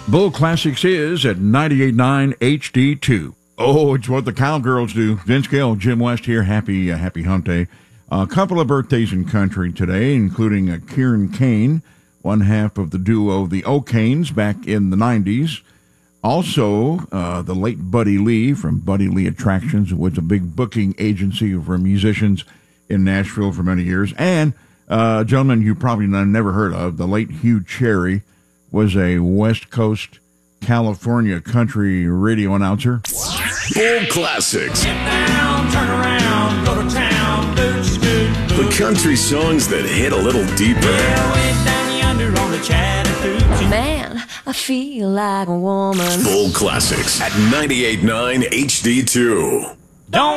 Bull Classics is at 98.9 HD2. Oh, it's what the cowgirls do. Vince Gill, Jim West here. Happy hump day. A couple of birthdays in country today, including Kieran Kane, one half of the duo The O'Kanes back in the 90s. Also, the late Buddy Lee from Buddy Lee Attractions, who was a big booking agency for musicians in Nashville for many years. And a gentleman you probably never heard of, the late Hugh Cherry, was a West Coast, California country radio announcer. Bull Classics. Get down, turn around, go to town, The country songs that hit a little deeper. yeah, way down yonder on the Chattahoochee. Man, I feel like a woman. Bull Classics at 98.9 HD2. Don't